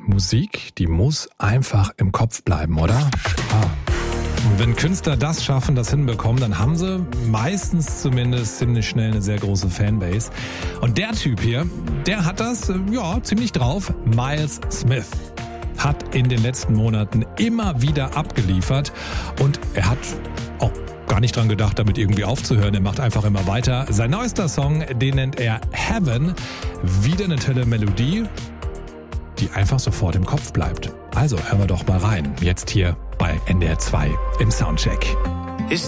Musik, die muss einfach im Kopf bleiben, oder? Und wenn Künstler das schaffen, das hinbekommen, dann haben sie meistens zumindest ziemlich schnell eine sehr große Fanbase. Und der Typ hier, der hat das, ziemlich drauf. Miles Smith hat in den letzten Monaten immer wieder abgeliefert und er hat auch gar nicht dran gedacht, damit irgendwie aufzuhören. Er macht einfach immer weiter. Sein neuester Song, den nennt er Heaven. Wieder eine tolle Melodie, die einfach sofort im Kopf bleibt. Also hören wir doch mal rein. Jetzt hier bei NDR 2 im Soundcheck.